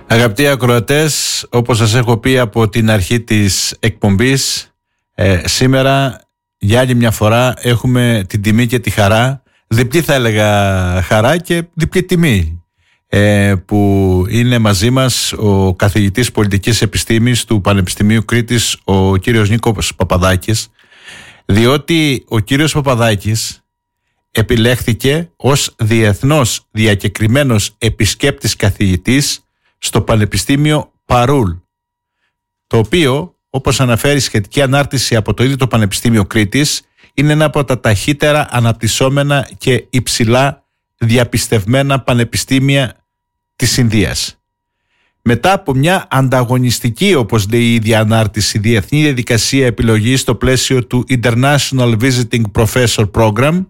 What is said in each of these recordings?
Αγαπητοί ακροατές, όπως σας έχω πει από την αρχή της εκπομπής, σήμερα για άλλη μια φορά έχουμε την τιμή και τη χαρά, διπλή θα έλεγα χαρά και διπλή τιμή, που είναι μαζί μας ο καθηγητής πολιτικής επιστήμης του Πανεπιστημίου Κρήτης, ο κύριος Νίκος Παπαδάκης, διότι ο κύριος Παπαδάκης επιλέχθηκε ως διεθνώς διακεκριμένος επισκέπτης καθηγητής στο Πανεπιστήμιο Παρούλ, το οποίο, όπως αναφέρει σχετική ανάρτηση από το ίδιο το Πανεπιστήμιο Κρήτης, είναι ένα από τα ταχύτερα αναπτυσσόμενα και υψηλά διαπιστευμένα πανεπιστήμια της Ινδίας. Μετά από μια ανταγωνιστική, όπως λέει η ίδια ανάρτηση, διεθνή διαδικασία επιλογής στο πλαίσιο του International Visiting Professor Program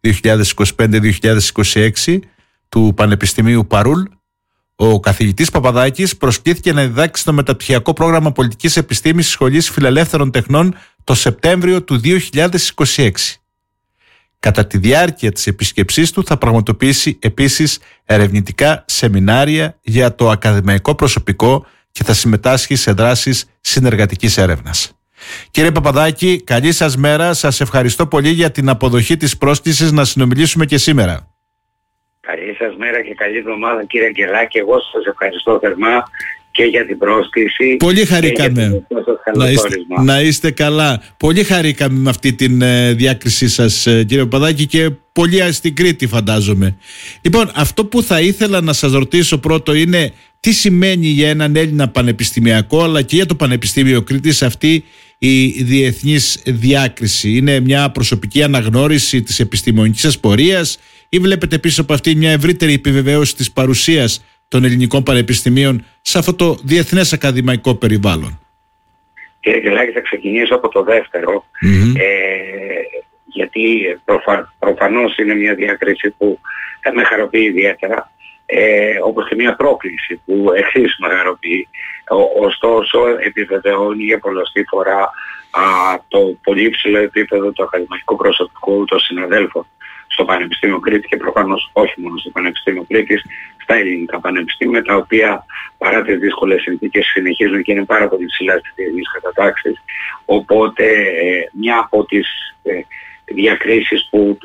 2025-2026 του Πανεπιστημίου Παρούλ, ο καθηγητής Παπαδάκης προσκλήθηκε να διδάξει στο μεταπτυχιακό πρόγραμμα πολιτικής επιστήμης της Σχολής Φιλελεύθερων Τεχνών το Σεπτέμβριο του 2026. Κατά τη διάρκεια της επίσκεψής του θα πραγματοποιήσει επίσης ερευνητικά σεμινάρια για το ακαδημαϊκό προσωπικό και θα συμμετάσχει σε δράσεις συνεργατικής έρευνας. Κύριε Παπαδάκη, καλή σας μέρα. Σας ευχαριστώ πολύ για την αποδοχή της πρόσκλησης να συνομιλήσουμε και σήμερα. Καλή σας μέρα και καλή εβδομάδα, κύριε Αγγελάκη. Εγώ σας ευχαριστώ θερμά και για την πρόσκληση. Πολύ χαρήκαμε. Να είστε καλά. Πολύ χαρήκαμε με αυτή τη διάκρισή σας, κύριε Παπαδάκη, και πολύ στην Κρήτη, φαντάζομαι. Λοιπόν, αυτό που θα ήθελα να σας ρωτήσω πρώτο είναι τι σημαίνει για έναν Έλληνα πανεπιστημιακό αλλά και για το Πανεπιστήμιο Κρήτης αυτή η διεθνής διάκριση? Είναι μια προσωπική αναγνώριση της επιστημονικής σας πορείας ή βλέπετε πίσω από αυτή μια ευρύτερη επιβεβαίωση της παρουσίας των ελληνικών πανεπιστημίων σε αυτό το διεθνές ακαδημαϊκό περιβάλλον? Κύριε Γελάκη, θα ξεκινήσω από το δεύτερο, γιατί προφανώς είναι μια διάκριση που με χαροποιεί ιδιαίτερα, όπως και μια πρόκληση που εξίσου με χαροποιεί. Ωστόσο, επιβεβαιώνει για πολλωστή φορά το πολύ υψηλό επίπεδο του ακαδημαϊκού προσωπικού των συναδέλφων στο Πανεπιστήμιο Κρήτης και προφανώς όχι μόνο στο Πανεπιστήμιο Κρήτης, στα ελληνικά πανεπιστήμια, τα οποία παρά τις δύσκολες συνθήκες συνεχίζουν και είναι πάρα πολύ ψηλά στις διεθνείς κατατάξεις. Οπότε μια από τις διακρίσεις που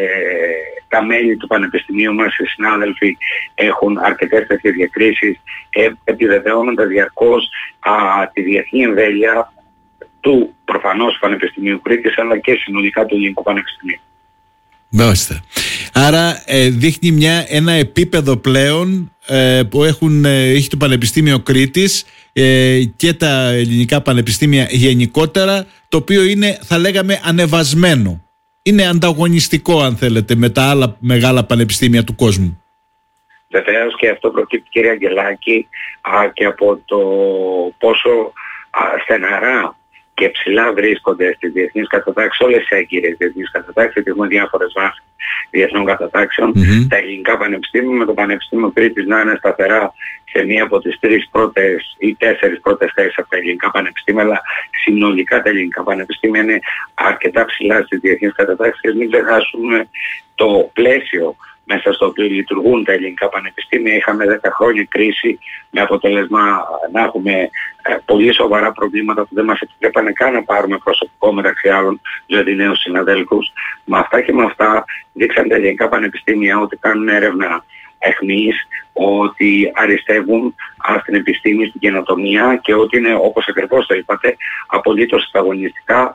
τα μέλη του Πανεπιστημίου μας, οι συνάδελφοι, έχουν αρκετές τέτοιες διακρίσεις, επιβεβαιώνοντας διαρκώς τη διεθνή εμβέλεια του προφανώς Πανεπιστημίου Κρήτης αλλά και συνολικά του Ελληνικού Πανεπιστημίου. Μάλιστα. Άρα δείχνει ένα επίπεδο πλέον που έχει το Πανεπιστήμιο Κρήτης και τα ελληνικά πανεπιστήμια γενικότερα, το οποίο είναι, θα λέγαμε, ανεβασμένο. Είναι ανταγωνιστικό, αν θέλετε, με τα άλλα μεγάλα πανεπιστήμια του κόσμου. Βεβαίως, και αυτό προκύπτει, κύριε Αγγελάκη, και από το πόσο στεναρά και ψηλά βρίσκονται στις διεθνείς κατατάξεις, όλες τις έγκυρες διεθνείς κατατάξεις, γιατί έχουμε διάφορες βάσεις διεθνών κατατάξεων, τα ελληνικά πανεπιστήμια, με το Πανεπιστήμιο Κρήτης να είναι σταθερά σε μία από τις 3 πρώτες ή 4 πρώτες θέσεις από τα ελληνικά πανεπιστήμια, αλλά συνολικά τα ελληνικά πανεπιστήμια είναι αρκετά ψηλά στις διεθνείς κατατάξεις και μην ξεχάσουμε το πλαίσιο μέσα στο οποίο λειτουργούν τα ελληνικά πανεπιστήμια. Είχαμε 10 χρόνια κρίση με αποτέλεσμα να έχουμε πολύ σοβαρά προβλήματα που δεν μας επιτρέπανε καν να πάρουμε προσωπικό, μεταξύ άλλων δηλαδή νέους συναδέλφους. Με αυτά και με αυτά δείξαν τα ελληνικά πανεπιστήμια ότι κάνουν έρευνα αιχμής, ότι αριστεύουν στην επιστήμη, στην καινοτομία και ότι είναι, όπως ακριβώς το είπατε, απολύτως ανταγωνιστικά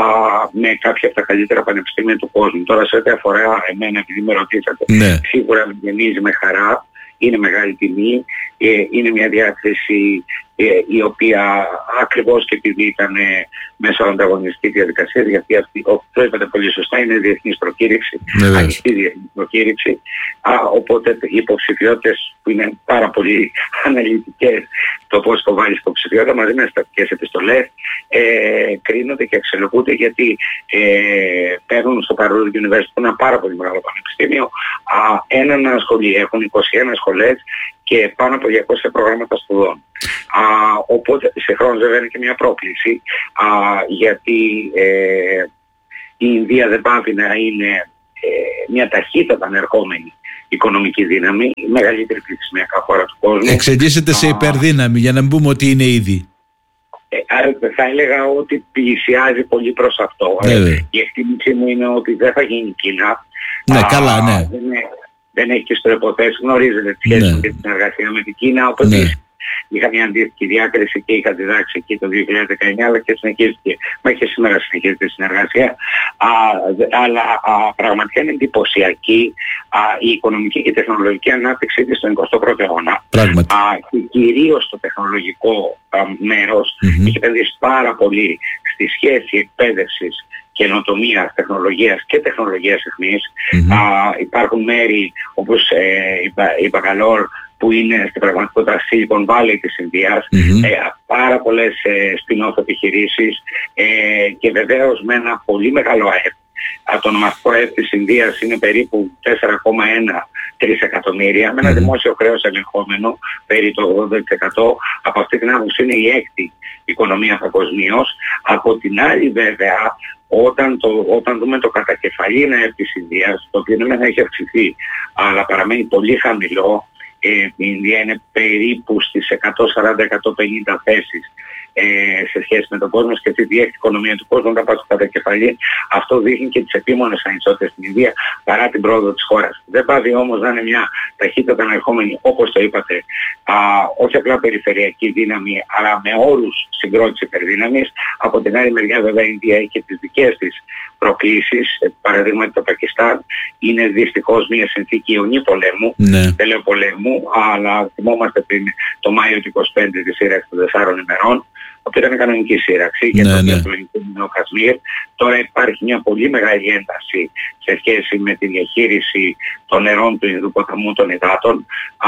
με κάποια από τα καλύτερα πανεπιστήμια του κόσμου. Τώρα, σε ό,τι αφορά εμένα, επειδή με ρωτήσατε, σίγουρα με γεμίζει με χαρά, είναι μεγάλη τιμή, είναι μια διάκριση η οποία ακριβώς και επειδή ήταν μέσω ανταγωνιστική διαδικασία, γιατί αυτή, το είπατε πολύ σωστά, είναι διεθνής προκήρυξη, ανοιχτή διεθνής προκήρυξη, οπότε οι υποψηφιότητες που είναι πάρα πολύ αναλυτικές, το πώς υποβάλλεις υποψηφιότητα μαζί με στατικές επιστολές, κρίνονται και αξιολογούνται, γιατί παίρνουν στο Παρούλ University, ένα πάρα πολύ μεγάλο πανεπιστήμιο, έναν σχολείο, έχουν 21 σχολές και πάνω από 200 προγράμματα σπουδών. Οπότε σε χρόνο βέβαια είναι και μια πρόκληση, γιατί η Ινδία δεν πάβει να είναι μια ταχύτατα ανερχόμενη οικονομική δύναμη, η μεγαλύτερη πληθυσμιακά χώρα του κόσμου. Εξελίσσεται σε υπερδύναμη, για να μην πούμε ότι είναι ήδη. Θα έλεγα ότι πλησιάζει πολύ προς αυτό. Η εκτίμησή μου είναι ότι δεν θα γίνει Κίνα. Ναι, καλά, ναι. Δεν έχει και στο υποθέσει, γνωρίζετε τη σχέση και τη συνεργασία με την Κίνα, οπότε είχα μια αντίστοιχη διάκριση και είχα διδάξει εκεί το 2019, αλλά και συνεχίστηκε. Μέχρι και σήμερα συνεχίζεται η συνεργασία. Αλλά πραγματικά είναι εντυπωσιακή η οικονομική και η τεχνολογική ανάπτυξη της στον 21ο αιώνα. Και κυρίως στο τεχνολογικό μέρος έχει επενδύσει πάρα πολύ στη σχέση εκπαίδευσης, καινοτομίας, τεχνολογίας και τεχνολογίας αιχμής. Υπάρχουν μέρη όπως η Μπαγκαλόρ, που είναι στην πραγματικότητα Silicon Valley της Ινδίας, πάρα πολλές spin-off επιχειρήσεις και βεβαίως με ένα πολύ μεγάλο ΑΕΠ. Το ονομαστικό ΑΕΠ της Ινδίας είναι περίπου 4,1 τρισεκατομμύρια, με ένα δημόσιο χρέος ελεγχόμενο περί το 80%. Από αυτή την άποψη είναι η έκτη οικονομία παγκοσμίως. Από την άλλη βέβαια, όταν δούμε το κατακεφαλήν ΑΕΠ της Ινδίας, το οποίο δεν έχει αυξηθεί, αλλά παραμένει πολύ χαμηλό, η Ινδία είναι περίπου στις 140-150 θέσεις σε σχέση με τον κόσμο, και αυτή η έκτη οικονομία του κόσμου όταν πάει στο κατακεφαλήν, αυτό δείχνει και τις επίμονες ανισότητες στην Ινδία παρά την πρόοδο της χώρας. Δεν πάβει όμως να είναι μια ταχύτατα ανερχόμενη, όπως το είπατε, όχι απλά περιφερειακή δύναμη, αλλά με όρους συγκρότησης υπερδύναμης. Από την άλλη μεριά βέβαια η Ινδία έχει και τις δικές της προκλήσεις. Παραδείγματι το Πακιστάν είναι δυστυχώς μια συνθήκη ιονή πολέμου, δεν λέω πολέμου, αλλά θυμόμαστε πριν το Μάιο του 25 τη σύραξη των 4 ημερών, που ήταν κανονική σύραξη και το οποίο Κασμίρ. Τώρα υπάρχει μια πολύ μεγάλη ένταση σε σχέση με τη διαχείριση των νερών του Ινδού ποταμού, των υδάτων,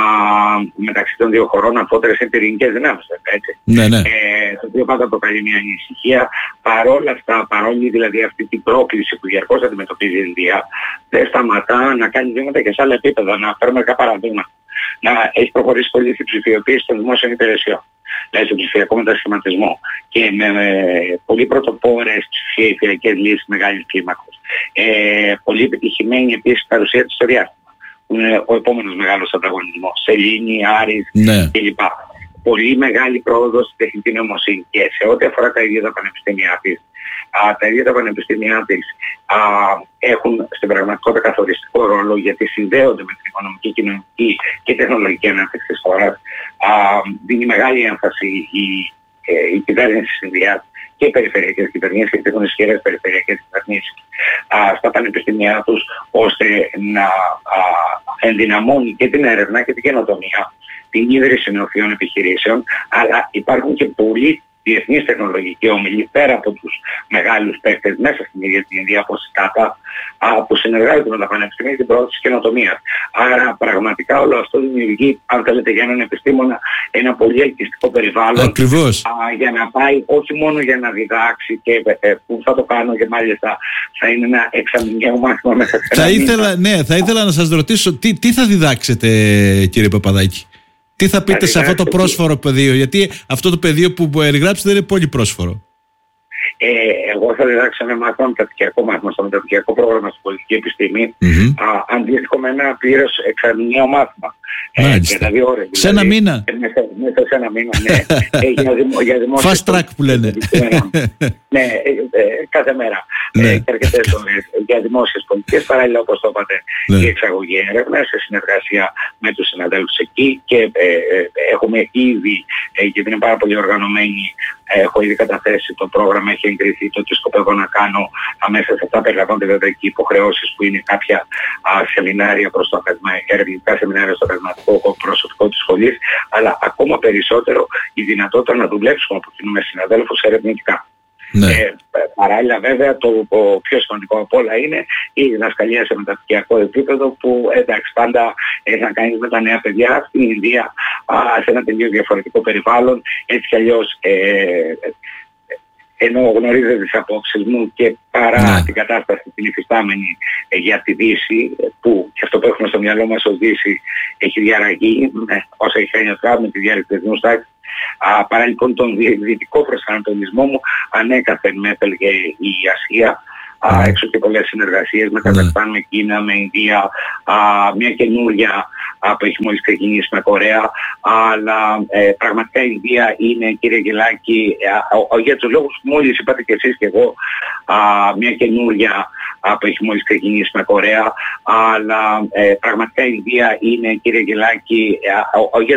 μεταξύ των δύο χωρών, αμφότερες είναι πυρηνικές δυνάμεις, έτσι. Το οποίο πάντα προκαλεί μια ανησυχία. Παρόλα αυτά, παρόλη δηλαδή αυτή την πρόκληση που διαρκώς αντιμετωπίζει η Ινδία, δεν σταματά να κάνει βήματα και σε άλλα επίπεδα. Να φέρουμε μερικά παραδείγματα. Να έχει προχωρήσει πολύ στην ψηφιοποίηση των δημόσιων υπηρεσιών, δηλαδή στον ψηφιακό μετασχηματισμό, και με πολύ πρωτοπόρες ψηφιακές λύσεις μεγάλης κλίμακος. Πολύ επιτυχημένη επίσης παρουσία της στο διάστημα, που είναι ο επόμενος μεγάλος ανταγωνισμός. Σελήνη, Άρης κλπ. Πολύ μεγάλη πρόοδος στην τεχνητή νοημοσύνη, και σε ό,τι αφορά τα ίδια τα πανεπιστήμια της. Τα ίδια τα πανεπιστήμια της έχουν στην πραγματικότητα καθοριστικό ρόλο, γιατί συνδέονται με την οικονομική, κοινωνική και τεχνολογική ανάπτυξη της χώρας. Δίνει μεγάλη έμφαση η κυβέρνηση της Ινδίας και οι περιφερειακές κυβερνήσεις, γιατί έχουν ισχυρές περιφερειακές κυβερνήσεις στα πανεπιστήμια τους, ώστε να ενδυναμώνει και την έρευνα και την καινοτομία, την ίδρυση νεοφυών επιχειρήσεων, αλλά υπάρχουν και πολλοί διεθνείς τεχνολογικοί όμιλοι πέρα από τους μεγάλους παίκτες μέσα στην ίδια την Ινδία, όπως η ΤΑΤΑ, που συνεργάζονται με τα πανεπιστήμια για την πρόοδο της καινοτομίας. Άρα πραγματικά όλο αυτό δημιουργεί, αν θέλετε, για έναν επιστήμονα ένα πολύ ελκυστικό περιβάλλον. Ακριβώς. Για να πάει όχι μόνο για να διδάξει, και που θα το κάνω, και μάλιστα θα είναι ένα εξαμηνιαίο μάθημα μέσα σε θα ήθελα να σας ρωτήσω τι θα διδάξετε, κύριε Παπαδάκη. Τι θα πείτε σε αυτό το πρόσφορο πεδίο, γιατί αυτό το πεδίο που περιγράψετε είναι πολύ πρόσφορο. Εγώ θα διδάξω ένα μάθημα, μεταπτυχιακό μάθημα στο μεταπτυχιακό πρόγραμμα στην πολιτική επιστήμη, αντίστοιχο με ένα πλήρως εξαμηνιαίο μάθημα. Μάλιστα. Ώρες, σε ένα μήνα. Μέσα σε ένα μήνα, ναι. Για Fast track που λένε. Ναι, κάθε μέρα. Και αρκετές ώρες για δημόσιες πολιτικές, παράλληλα όπως το είπατε, η εξαγωγή έρευνα σε συνεργασία με τους συναδέλφους εκεί, και έχουμε ήδη, γιατί είναι πάρα πολύ οργανωμένοι, έχω ήδη καταθέσει το πρόγραμμα, έχει εγκριθεί το τι σκοπεύω να κάνω. Μέσα σε αυτά περιλαμβάνονται βέβαια και υποχρεώσεις που είναι κάποια σεμινάρια προς το ερευνητικά σεμινάρια στο ακαδημαϊκό προσωπικό της σχολής, αλλά ακόμα περισσότερο η δυνατότητα να δουλέψουμε από κοινού με συναδέλφους ερευνητικά. Παράλληλα βέβαια το πιο σημαντικό από όλα είναι η διδασκαλία σε μεταπτυχιακό επίπεδο, που εντάξει πάντα έχει να κάνει με τα νέα παιδιά στην Ινδία, σε ένα τελείως διαφορετικό περιβάλλον. Έτσι κι αλλιώς ενώ γνωρίζετε τις απόψεις μου, και παρά την κατάσταση την υφιστάμενη για τη Δύση, που και αυτό που έχουμε στο μυαλό μας ως Δύση έχει διαραγεί όσα έχει κάνει με τη διάρκεια της διεθνούς τάξης, παρά λοιπόν τον δυτικό προσανατολισμό μου, ανέκαθεν με έπελγε η Ασία, έξω και πολλές συνεργασίες με Καζακστάν, με Κίνα, με Ινδία, μια καινούρια που έχει μόλις ξεκινήσει με Κορέα, αλλά πραγματικά η Ινδία είναι, κύριε Αγγελάκη, για τους λόγους που μόλις είπατε και εσείς και εγώ, μια καινούρια που έχει μόλις ξεκινήσει με Κορέα, αλλά πραγματικά η Ινδία είναι, κύριε Αγγελάκη,